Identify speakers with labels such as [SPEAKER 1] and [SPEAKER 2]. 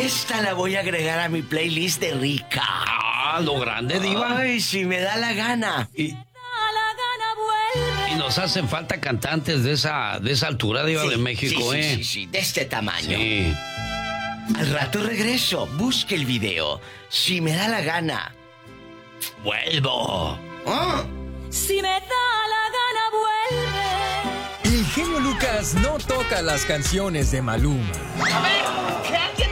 [SPEAKER 1] Esta la voy a agregar a mi playlist de Rika.
[SPEAKER 2] Ah, lo grande, Diva.
[SPEAKER 1] Ay, si me da la gana.
[SPEAKER 2] Y nos hacen falta cantantes de esa altura, Diva, de México,
[SPEAKER 1] Sí, de este tamaño.
[SPEAKER 2] Sí.
[SPEAKER 1] Al rato regreso, busque el video. Si me da la gana, vuelvo. ¡Oh!
[SPEAKER 3] Si me da la gana, vuelve.
[SPEAKER 4] El genio Lucas no toca las canciones de Maluma.
[SPEAKER 5] A ver, que alguien